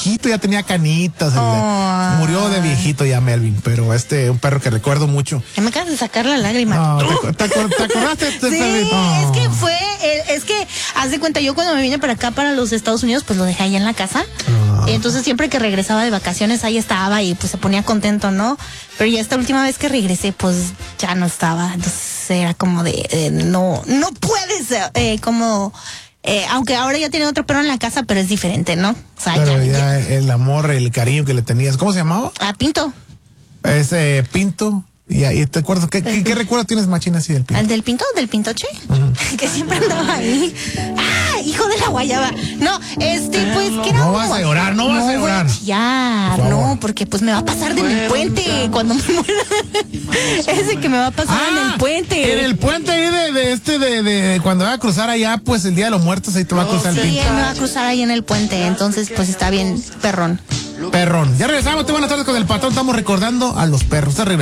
viejito, ya tenía canitas. Murió de viejito ya Melvin, pero un perro que recuerdo mucho. Ya me acabas de sacar la lágrima. No, ¿te acordaste de este perrito? Es que, haz de cuenta, yo cuando me vine para acá, para los Estados Unidos, pues lo dejé ahí en la casa. Entonces siempre que regresaba de vacaciones ahí estaba y pues se ponía contento, ¿no? Pero ya esta última vez que regresé, pues ya no estaba. Entonces era como no puedes, aunque ahora ya tiene otro perro en la casa, pero es diferente, ¿no? O sea, pero ya el amor, el cariño que le tenías, ¿cómo se llamaba? Pinto. Ese Pinto. Y te acuerdas, ¿qué recuerdo tienes, machina, así del Pinto? ¿El del Pinto? ¿Del Pintoche? Que siempre andaba ahí. ¡Ah! Hijo de la guayaba. No, pues, que era. No vas a llorar, no vas a llorar. Ya, no, porque pues me va a pasar en el puente cuando me muera. Ese que me va a pasar en el puente. En el puente ahí de cuando va a cruzar allá, pues el Día de los Muertos, ahí te va a cruzar el Pinto. Sí, él me va a cruzar ahí en el puente, entonces pues está bien, perrón. Ya regresamos, buenas tardes con el patrón, estamos recordando a los perros.